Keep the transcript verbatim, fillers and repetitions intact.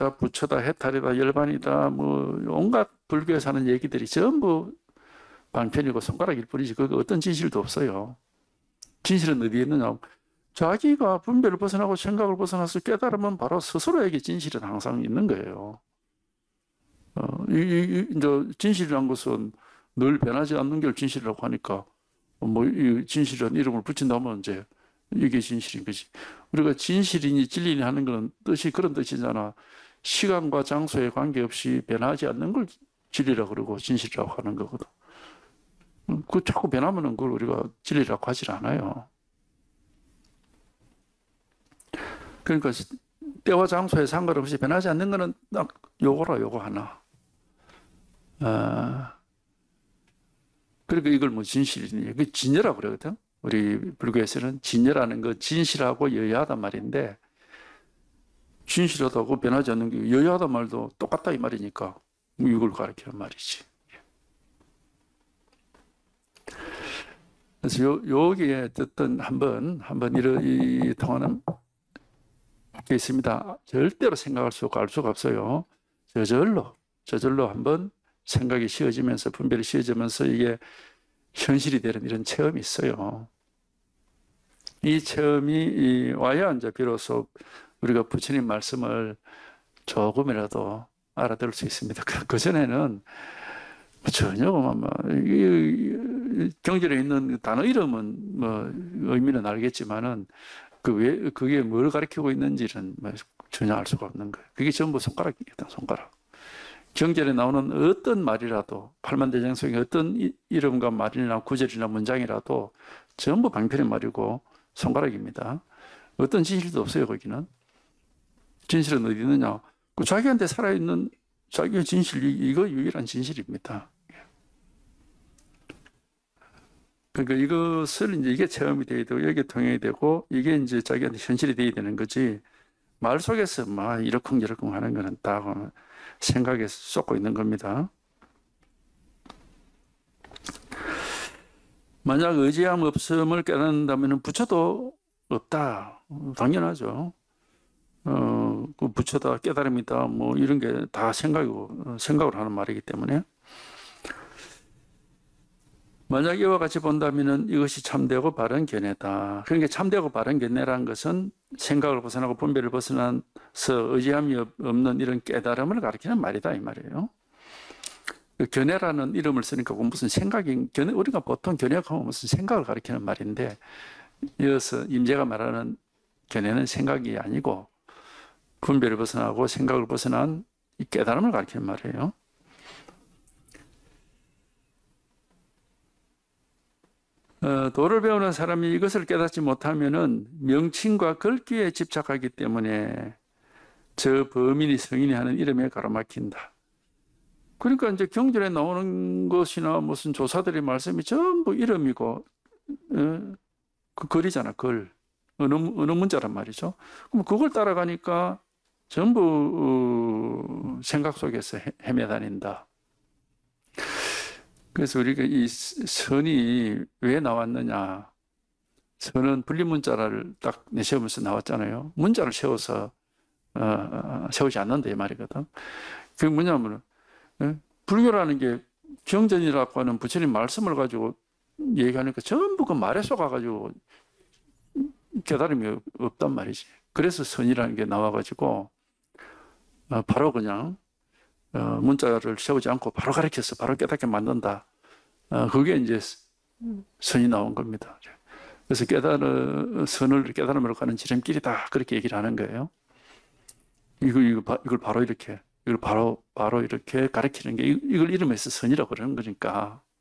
불교다, 부처다, 해탈이다, 열반이다, 뭐 온갖 불교에서 하는 얘기들이 전부 방편이고 손가락일 뿐이지 그거 어떤 진실도 없어요. 진실은 어디에 있느냐? 자기가 분별을 벗어나고 생각을 벗어나서 깨달으면 바로 스스로에게 진실은 항상 있는 거예요. 어, 이, 이, 이제 진실이란 것은 늘 변하지 않는 게 진실이라고 하니까 뭐 이 진실이라는 이름을 붙인다면 이제 이게 진실인 거지. 우리가 진실이니 진리니 하는 건 뜻이 그런 뜻이잖아. 시간과 장소에 관계없이 변하지 않는 걸 진리라고 그러고 진실이라고 하는 거거든. 그 자꾸 변하면은 그걸 우리가 진리라고 하질 않아요. 그러니까 때와 장소에 상관없이 변하지 않는 거는 딱 요거라 요거 하나. 아, 그러니까 이걸 뭐 진실이니 그 진여라고 그러거든. 우리 불교에서는 진여라는 거 진실하고 여야하단 말인데 진실하다고 변하지 않는 게 여야하단 말도 똑같다 이 말이니까 이걸 가르치는 말이지. 그래서 요, 여기에 어떤 한번 한번 이런 이 통하는 게 있습니다. 절대로 생각할 수가 알 수가 없어요. 저절로 저절로 한번 생각이 쉬워지면서 분별이 쉬워지면서 이게 현실이 되는 이런 체험이 있어요. 이 체험이 와야 이제 비로소 우리가 부처님 말씀을 조금이라도 알아들을 수 있습니다. 그 전에는 전혀 뭐 경전에 있는 단어 이름은 뭐 의미는 알겠지만은 그 왜 그게 뭘 가리키고 있는지는 뭐 전혀 알 수가 없는 거예요. 그게 전부 손가락이다, 손가락. 경전에 나오는 어떤 말이라도 팔만대장성의 어떤 이름과 말이나 구절이나 문장이라도 전부 방편의 말이고 손가락입니다. 어떤 진실도 없어요, 거기는. 진실은 어디 있느냐? 그 자기한테 살아있는 자기의 진실, 이거 유일한 진실입니다. 그러니까 이것을 이제 이게 체험이 돼야 되고, 여기에 통용이 되고, 이게 이제 자기한테 현실이 돼야 되는 거지. 말 속에서 막 이러쿵저러쿵 하는 거는 다 생각에 쏟고 있는 겁니다. 만약 의지함 없음을 깨닫는다면 부처도 없다. 당연하죠. 어, 그 부처다, 깨달음이다, 뭐 이런 게 다 생각이고, 생각을 하는 말이기 때문에. 만약 이와 같이 본다면 이것이 참되고 바른 견해다. 그러니까 참되고 바른 견해라는 것은 생각을 벗어나고 분별을 벗어나서 의지함이 없는 이런 깨달음을 가리키는 말이다 이 말이에요. 견해라는 이름을 쓰니까 무슨 생각이, 견해, 우리가 보통 견해가 무슨 생각을 가리키는 말인데 이어서 임재가 말하는 견해는 생각이 아니고 분별을 벗어나고 생각을 벗어난 이 깨달음을 가리키는 말이에요. 어, 도를 배우는 사람이 이것을 깨닫지 못하면은 명칭과 글귀에 집착하기 때문에 저 범인이 성인이 하는 이름에 가로막힌다. 그러니까 이제 경전에 나오는 것이나 무슨 조사들의 말씀이 전부 이름이고, 어, 그 글이잖아, 글. 어느, 어느 문자란 말이죠. 그럼 그걸 따라가니까 전부 어, 생각 속에서 헤, 헤매 다닌다. 그래서 우리가 이 선이 왜 나왔느냐. 선은 분리문자를 딱 내세우면서 나왔잖아요. 문자를 세워서 어, 세우지 않는다 이 말이거든. 그게 뭐냐면 예? 불교라는 게 경전이라고 하는 부처님 말씀을 가지고 얘기하니까 전부 그 말에 속아가지고 깨달음이 없단 말이지. 그래서 선이라는 게 나와가지고 어, 바로 그냥 어, 문자를 세우지 않고 바로 가르쳐서 바로 깨닫게 만든다. 어, 그게 이제 선이 나온 겁니다. 그래서 깨달은 선을 깨달음으로 가는 지름길이다. 그렇게 얘기를 하는 거예요. 이거, 이거, 이걸 바로 이렇게, 이걸 바로, 바로 이렇게 가르치는 게, 이걸 이름에서 선이라고 그러는 거니까.